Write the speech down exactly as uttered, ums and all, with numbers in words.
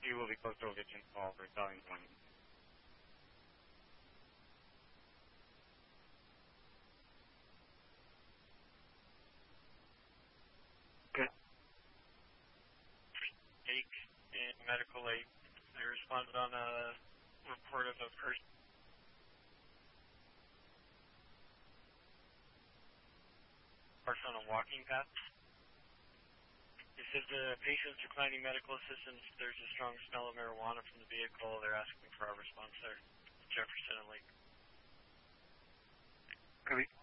He will be close to Ovation Call for Italian twenty. Okay. Take in medical aid. They responded on a report of a person. Person on a walking path. He said the patient's declining medical assistance. There's a strong smell of marijuana from the vehicle. They're asking for our response there. Jefferson and Lake. Copy.